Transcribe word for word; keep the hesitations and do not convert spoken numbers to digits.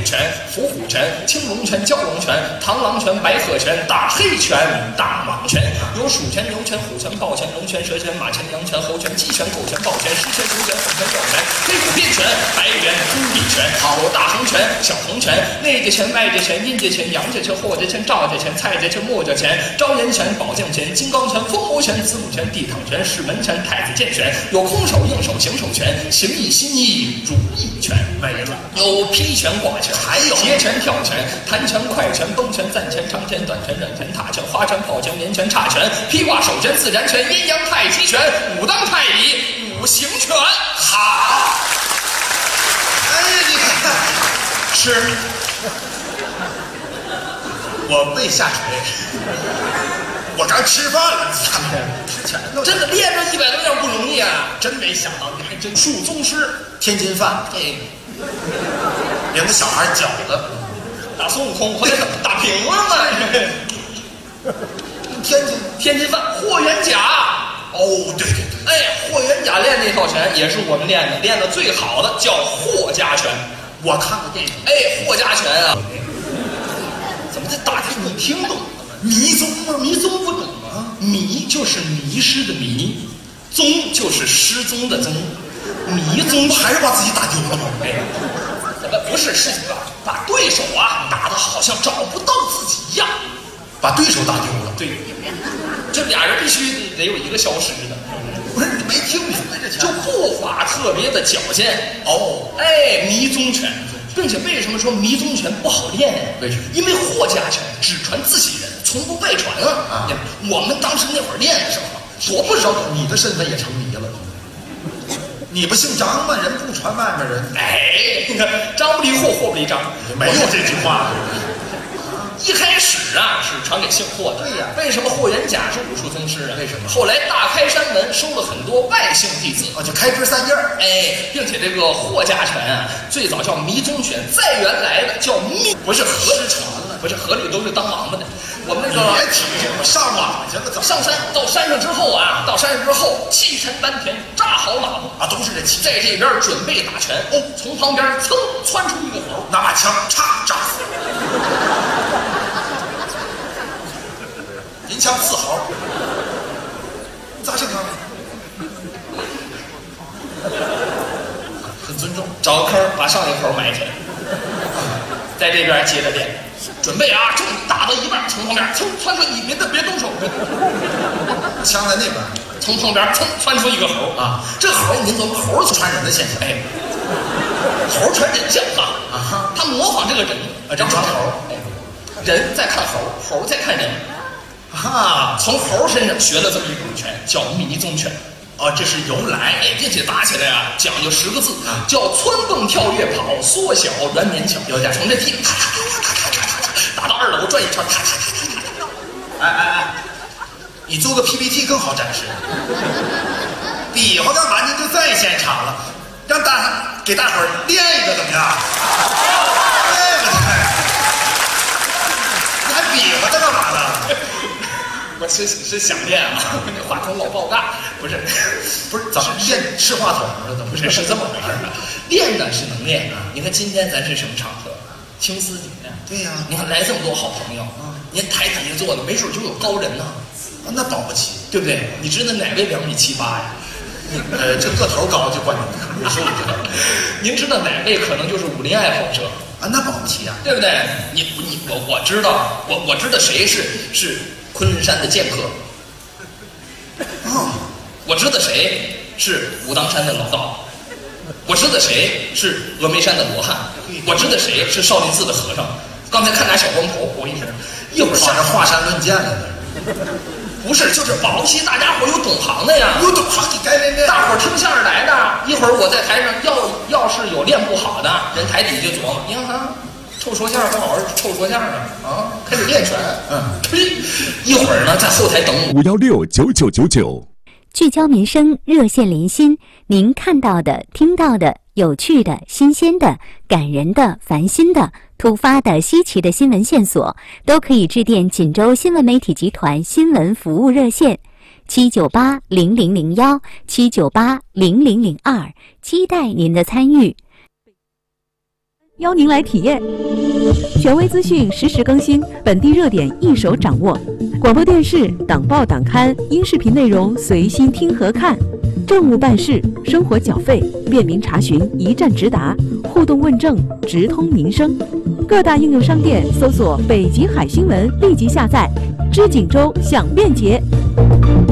拳、伏虎拳、青龙拳、蛟龙拳、螳螂拳、白鹤拳、大黑拳、大蟒拳，有鼠拳、牛拳、虎拳、豹拳、龙拳、蛇拳、马拳、羊拳、猴拳、鸡拳、狗拳、豹拳、狮拳、熊拳、虎拳、狗拳、黑虎鞭拳、白猿猪臂拳，有大横拳、小横拳、内家拳、外家拳、阴家拳、阳家拳、霍家拳、赵家拳、蔡家拳、墨家拳、招人拳、宝将拳、金刚拳、风魔拳、子午拳、地躺拳、式门拳、太子剑拳，有空手、硬手、形手拳、形意、心意、如意拳，没了。有劈拳、挂拳，还有截拳、跳拳、弹拳、快拳、崩拳、暂拳、长拳、短拳、软拳、踏拳、花拳、跑拳、连拳、叉拳、劈挂手拳、自然拳、阴阳太极拳、武当太乙、五行拳。好， 哎呀，你看， 是我胃下垂，我刚吃饭了，咱们全都真的练这一百多样不容易啊！ 真没想到你还真树宗师， 天津饭， 哎， 领着小孩饺子， 打孙悟空，回来打平了嘛？ 天津天津饭，霍元甲。 哦，对对对， 哎，霍元甲练那套拳也是我们练的，练的最好的叫霍家拳。 我看过电影。 哎，霍家拳啊，怎么这打听你听懂了吗？ 迷踪吗？ 迷踪不懂啊？迷就是迷失的迷，踪就是失踪的踪，迷踪还是把自己打丢了吗？ 哎，怎么不是是把把对手啊打得好像找不到自己一样， 把对手打丢了。 对，这俩人必须得有一个消失的。 不是你没听明白这就步伐特别的矫健哦， 哎，迷踪拳，并且为什么说迷踪拳不好练呀？ 为什么？ 因为霍家拳只传自己人，从不外传啊。啊我们当时那会儿练的时候，多不少你的身份也成谜了。你不姓张吗？人不传外面人。 哎，你看张不离霍，霍不离张， 没有这句话。 一开始啊是传给姓霍的， 对呀。 为什么霍元甲是武术宗师啊？ 为什么？ 后来大开山门，收了很多外姓弟子， 啊，就开枝散叶儿。 哎，并且这个霍家拳啊，最早叫迷踪拳，再原来的叫密，不是河里传了，不是河里都是当王八的。我们那个别提这个上马去了， 上山到山上之后啊，到山上之后气沉丹田，扎好马步啊，都是这气， 在这边准备打拳哦，从旁边噌窜出一个猴， 拿把枪嚓扎死。银枪刺猴，你咋姓他？很尊重， 找个坑把上一口埋起来，在这边接着练，准备啊，正打到一半，从旁边噌窜出，你别别动手， 枪在那边， 从旁边噌窜出一个猴啊，这猴您琢磨，猴传人的现象， 哎，猴传人像啊啊， 他模仿这个人， 啊，人传猴， 哎，人在看猴，猴在看人。 啊， 从猴身上学了这么一种拳，叫迷踪拳。 哦，这是由来， 哎，并且打起来啊，讲究十个字，叫蹿蹦跳跃跑，缩小软绵巧。有点从这地咔咔咔咔咔咔打到二楼转一圈，咔咔咔咔咔。 哎哎哎，你做个 P P T 更好展示。比划干嘛？您就在现场了，让大给大伙儿练一个怎么样？练个你还比划它干嘛呢？ 我是是想练啊，那话筒老爆大，不是， 不是，怎么练吃话筒了？怎么不是是这么回事的？练呢是能练啊。你看今天咱是什么场合？青丝节呀。 对呀。 你看来这么多好朋友啊，您台底下坐的，没准就有高人呢。 啊，那保不齐， 对不对？你知道哪位两米七八呀？ 呃，这个头高就关你你说你知道？您知道哪位可能就是武林爱好者啊？那保不齐呀， 对不对？你你我我知道，我我知道谁是是昆仑山的剑客。 哦， 我知道谁是武当山的老道。我知道谁是峨眉山的罗汉。我知道谁是少林寺的和尚。刚才看俩小光头，我跟你说，一会儿像是华山论剑了呢。 不是，就是保不齐大家伙有懂行的呀， 有懂行你该练练。 大伙儿听相声来的，一会儿我在台上要要是有练不好的，人台底下就琢磨，你看哈，臭说相声跟老师臭说相声啊，开始练拳，嗯，呸，一会儿呢在后台等五幺六九九九九， 聚焦民生，热线连心，您看到的、听到的、有趣的、新鲜的、感人的、烦心的、突发的、稀奇的新闻线索，都可以致电锦州新闻媒体集团新闻服务热线七九八零零零幺七九八零零零二，期待您的参与。 邀您来体验。权威资讯实时更新，本地热点一手掌握。广播电视、党报党刊、音视频内容随心听和看。政务办事、生活缴费、便民查询一站直达，互动问政直通民生。各大应用商店搜索“北极海新闻”，立即下载。知锦州享便捷。